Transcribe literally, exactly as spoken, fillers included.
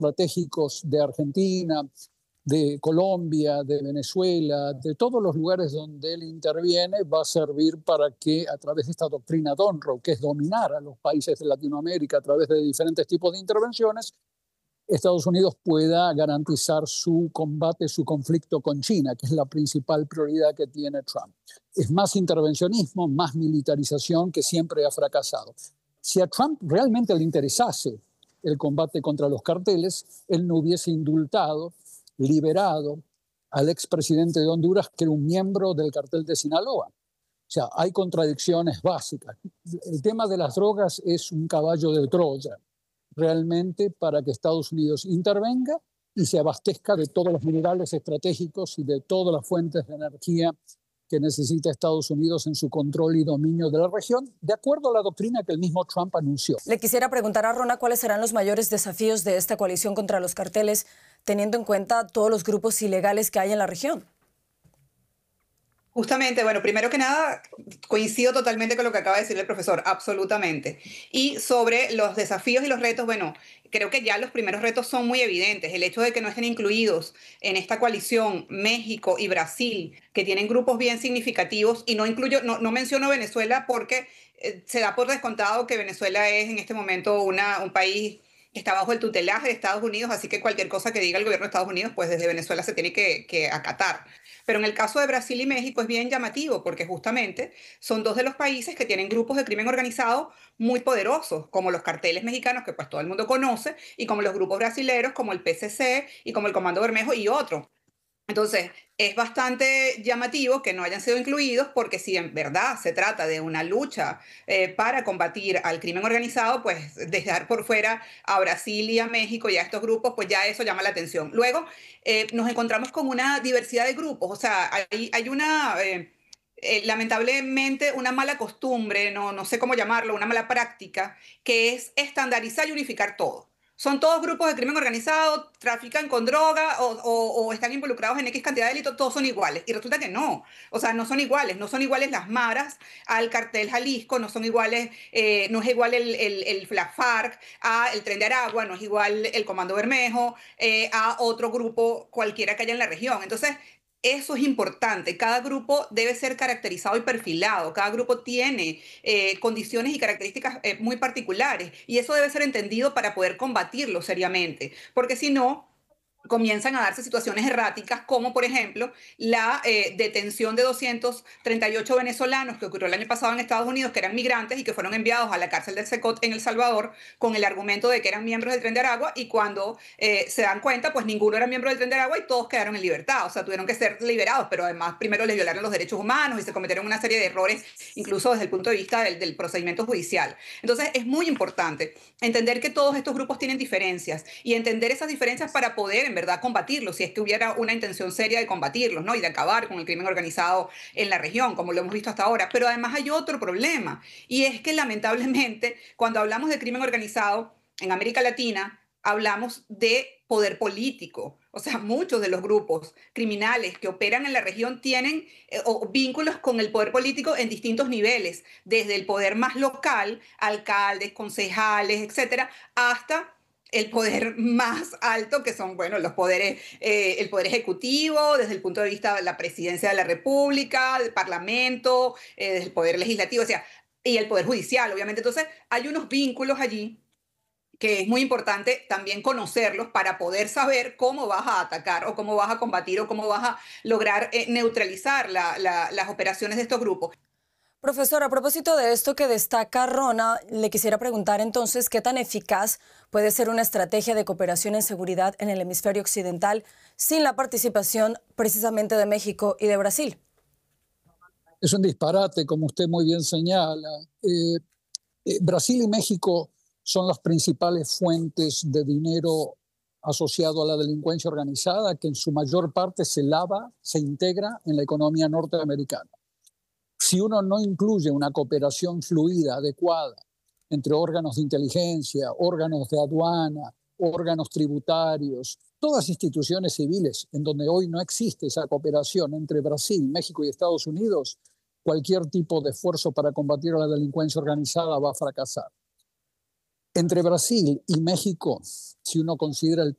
estratégicos de Argentina, de Colombia, de Venezuela, de todos los lugares donde él interviene, va a servir para que a través de esta doctrina Donroe, que es dominar a los países de Latinoamérica a través de diferentes tipos de intervenciones, Estados Unidos pueda garantizar su combate, su conflicto con China, que es la principal prioridad que tiene Trump. Es más intervencionismo, más militarización que siempre ha fracasado. Si a Trump realmente le interesase el combate contra los carteles, él no hubiese indultado, liberado al expresidente de Honduras, que era un miembro del cartel de Sinaloa. O sea, hay contradicciones básicas. El tema de las drogas es un caballo de Troya, realmente, para que Estados Unidos intervenga y se abastezca de todos los minerales estratégicos y de todas las fuentes de energía que necesita Estados Unidos en su control y dominio de la región, de acuerdo a la doctrina que el mismo Trump anunció. Le quisiera preguntar a Rona cuáles serán los mayores desafíos de esta coalición contra los carteles, teniendo en cuenta todos los grupos ilegales que hay en la región. Justamente, bueno, primero que nada, coincido totalmente con lo que acaba de decir el profesor, absolutamente. Y sobre los desafíos y los retos, bueno, creo que ya los primeros retos son muy evidentes. El hecho de que no estén incluidos en esta coalición México y Brasil, que tienen grupos bien significativos, y no incluyo, no, no menciono Venezuela porque eh, se da por descontado que Venezuela es en este momento una, un país que está bajo el tutelaje de Estados Unidos, así que cualquier cosa que diga el gobierno de Estados Unidos, pues desde Venezuela se tiene que, que acatar. Pero en el caso de Brasil y México es bien llamativo porque justamente son dos de los países que tienen grupos de crimen organizado muy poderosos, como los carteles mexicanos, que pues todo el mundo conoce, y como los grupos brasileros, como el P C C y como el Comando Bermejo y otros. Entonces, es bastante llamativo que no hayan sido incluidos porque si en verdad se trata de una lucha eh, para combatir al crimen organizado, pues dejar por fuera a Brasil y a México y a estos grupos, pues ya eso llama la atención. Luego, eh, nos encontramos con una diversidad de grupos, o sea, hay, hay una... Eh, Eh, lamentablemente una mala costumbre, no, no sé cómo llamarlo, una mala práctica, que es estandarizar y unificar todo. Son todos grupos de crimen organizado, trafican con droga o, o, o están involucrados en X cantidad de delitos, todos son iguales. Y resulta que no, o sea, no son iguales, no son iguales las maras al cartel Jalisco, no son iguales, eh, no es igual el, el, el, la FARC a el Tren de Aragua, no es igual el Comando Bermejo eh, a otro grupo cualquiera que haya en la región. Entonces, eso es importante. Cada grupo debe ser caracterizado y perfilado. Cada grupo tiene eh, condiciones y características eh, muy particulares. Y eso debe ser entendido para poder combatirlo seriamente. Porque si no, comienzan a darse situaciones erráticas, como por ejemplo la eh, detención de doscientos treinta y ocho venezolanos que ocurrió el año pasado en Estados Unidos, que eran migrantes y que fueron enviados a la cárcel del Secot en El Salvador con el argumento de que eran miembros del Tren de Aragua, y cuando eh, se dan cuenta, pues ninguno era miembro del Tren de Aragua y todos quedaron en libertad, o sea, tuvieron que ser liberados, pero además primero les violaron los derechos humanos y se cometieron una serie de errores, incluso desde el punto de vista del, del procedimiento judicial. Entonces es muy importante entender que todos estos grupos tienen diferencias y entender esas diferencias para poder en verdad combatirlos, si es que hubiera una intención seria de combatirlos, ¿no? Y de acabar con el crimen organizado en la región, como lo hemos visto hasta ahora. Pero además hay otro problema, y es que lamentablemente cuando hablamos de crimen organizado en América Latina, hablamos de poder político. O sea, muchos de los grupos criminales que operan en la región tienen eh, o, vínculos con el poder político en distintos niveles, desde el poder más local, alcaldes, concejales, etcétera, hasta el poder más alto, que son, bueno, los poderes, eh, el poder ejecutivo, desde el punto de vista de la presidencia de la República, del Parlamento, eh, desde el poder legislativo, o sea, y el poder judicial, obviamente. Entonces, hay unos vínculos allí que es muy importante también conocerlos para poder saber cómo vas a atacar o cómo vas a combatir o cómo vas a lograr eh, neutralizar la, la, las operaciones de estos grupos. Profesor, a propósito de esto que destaca Rona, le quisiera preguntar entonces qué tan eficaz puede ser una estrategia de cooperación en seguridad en el hemisferio occidental sin la participación precisamente de México y de Brasil. Es un disparate, como usted muy bien señala. Eh, eh, Brasil y México son las principales fuentes de dinero asociado a la delincuencia organizada, que en su mayor parte se lava, se integra en la economía norteamericana. Si uno no incluye una cooperación fluida, adecuada, entre órganos de inteligencia, órganos de aduana, órganos tributarios, todas instituciones civiles en donde hoy no existe esa cooperación entre Brasil, México y Estados Unidos, cualquier tipo de esfuerzo para combatir a la delincuencia organizada va a fracasar. Entre Brasil y México, si uno considera el